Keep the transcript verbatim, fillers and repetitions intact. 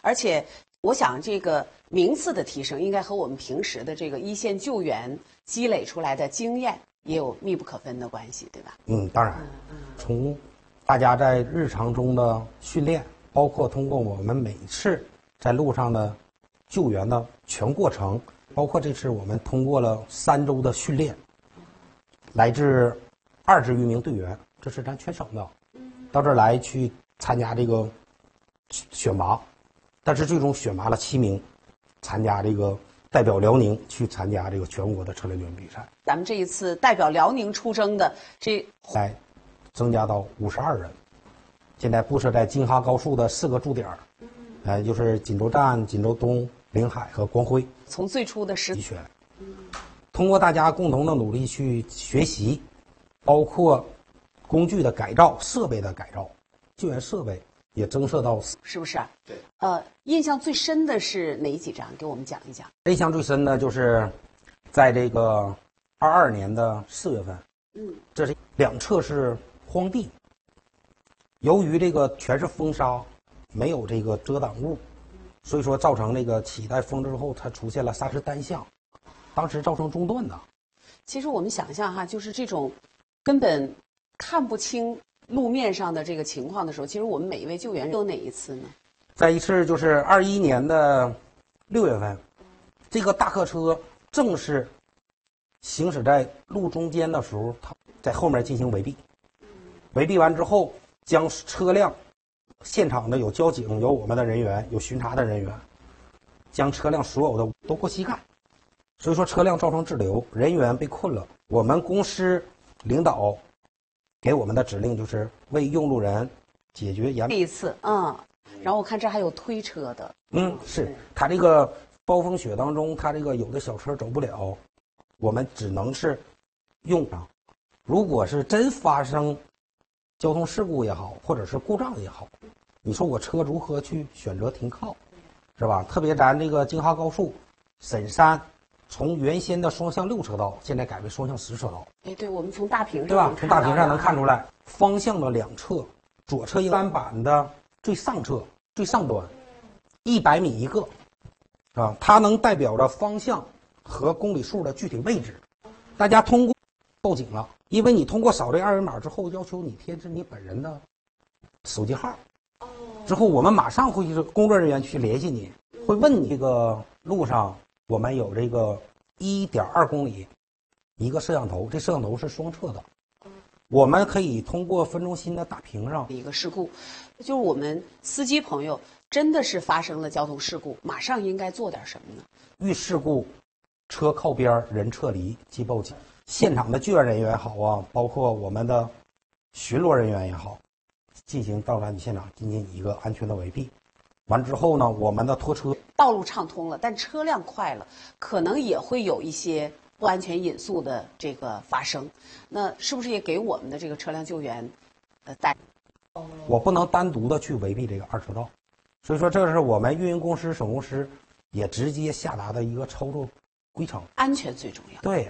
而且我想这个名次的提升，应该和我们平时的这个一线救援积累出来的经验也有密不可分的关系，对吧？ 嗯，当然， 嗯嗯、 从大家在日常中的训练，包括通过我们每次在路上的救援的全过程，包括这次我们通过了三周的训练，来自二十余名队员，这是咱全省的，到这儿来去参加这个选拔，但是最终选拔了七名，参加这个代表辽宁去参加这个全国的车轮救援比赛。 咱们这一次代表辽宁出征的这， 来增加到五十二人，现在布设在京哈高速的四个驻点儿，呃，就是锦州站、锦州东、临海和光辉。 从最初的十， 通过大家共同的努力去学习，包括工具的改造、设备的改造，救援设备也增设到， 是不是？对。呃，印象最深的是哪几张？给我们讲一讲。 印象最深的就是在这个二二年的四月份， 嗯， 这是两侧是荒地，由于这个全是风沙，没有这个遮挡物，所以说造成那个起带风之后，它出现了刹车单向，当时造成中断的。 其实我们想象哈，就是这种根本看不清路面上的这个情况的时候，其实我们每一位救援人都有哪一次呢？ 在一次就是二一年的六月份，这个大客车正是行驶在路中间的时候，它在后面进行围避，围避完之后，将车辆现场的有交警，有我们的人员，有巡查的人员，将车辆所有的都过膝盖，所以说车辆造成滞留，人员被困了。我们公司领导给我们的指令就是为用路人解决严。 这一次，嗯，然后我看这还有推车的， 嗯，是他这个暴风雪当中，他这个有的小车走不了，我们只能是用上。如果是真发生交通事故也好，或者是故障也好，你说我车如何去选择停靠，是吧？特别咱这个京哈高速沈山，从原先的双向六车道，现在改为双向十车道。 哎，对，我们从大屏上对吧？从大屏上能看出来，方向的两侧，左侧单板的最上侧最上端，一百米一个，啊，它能代表着方向和公里数的具体位置。大家通过报警了，因为你通过扫这二维码之后，要求你贴置你本人的手机号，之后我们马上会工作人员去联系你，会问你这个路上我们有这个一点二公里一个摄像头，这摄像头是双侧的，我们可以通过分中心的大屏上一个事故，就是我们司机朋友真的是发生了交通事故，马上应该做点什么呢？ 遇事故，车靠边，人撤离即报警。现场的救援人员也好啊，包括我们的巡逻人员也好，进行到达你现场进行一个安全的围避。完之后呢，我们的拖车道路畅通了，但车辆快了，可能也会有一些不安全因素的这个发生。那是不是也给我们的这个车辆救援，呃，带？ 我不能单独的去围避这个二车道，所以说这是我们运营公司、总公司也直接下达的一个操作规程。 安全最重要。 对。